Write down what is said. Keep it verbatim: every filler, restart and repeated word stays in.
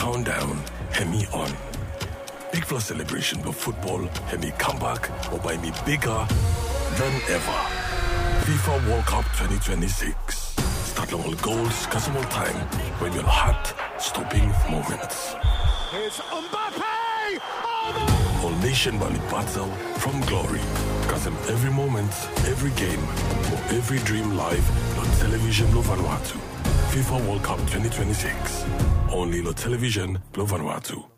countdown, Hemi on. Big Plus celebration of football, Hemi comeback, or by me bigger than ever. FIFA World Cup twenty twenty-six. Start long all goals, custom time, when your heart stopping moments. It's Mbappe! Oh, All nation Bali battle from glory. Cause in every moment, every game, or every dream live on television lo Vanuatu. FIFA World Cup twenty twenty-six. Only on television lo Vanuatu.